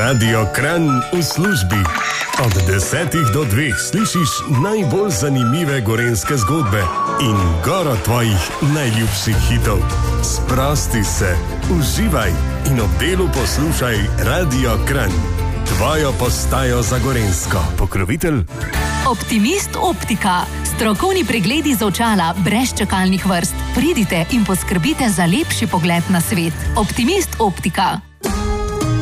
Radio Kranj v službi. Od 10 do 2 slišiš najbolj zanimive gorenjske zgodbe in goro tvojih najljubših hitov. Sprosti se, uživaj in ob delu poslušaj Radio Kranj. Tvojo postajo za gorenjsko. Pokrovitelj Optimist Optika. Strokovni pregledi za očala brez čakalnih vrst. Pridite in poskrbite za lepši pogled na svet. Optimist Optika.